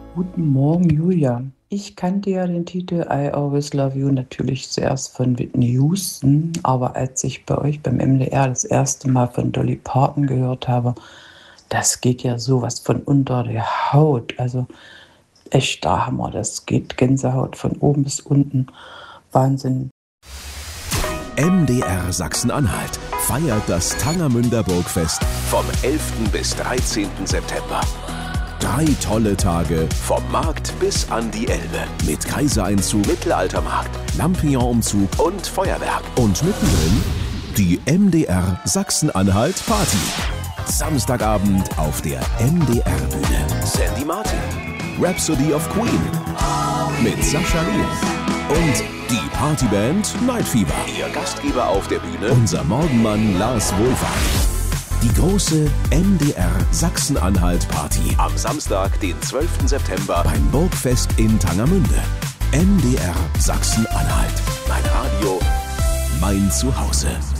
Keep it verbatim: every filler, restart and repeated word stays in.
Guten Morgen, Julia. Ich kannte ja den Titel I Always Love You natürlich zuerst von Whitney Houston, aber als ich bei euch beim M D R das erste Mal von Dolly Parton gehört habe, das geht ja sowas von unter der Haut. Also echter Hammer. Das geht Gänsehaut von oben bis unten. Wahnsinn. M D R Sachsen-Anhalt feiert das Tangermünder Burgfest vom elften bis dreizehnten September. Drei tolle Tage vom Markt bis an die Elbe. Mit Kaisereinzug, Mittelaltermarkt, Lampion-Umzug und Feuerwerk. Und mittendrin die M D R Sachsen-Anhalt Party. Samstagabend auf der M D R-Bühne. Sandy Martin, Rhapsody of Queen mit Sascha Lier und die Partyband Night Fever. Ihr Gastgeber auf der Bühne, unser Morgenmann Lars Wohlfahrt. Die große M D R Sachsen-Anhalt Party am Samstag, den zwölften September beim Burgfest in Tangermünde. M D R Sachsen-Anhalt. Mein Radio, mein Zuhause.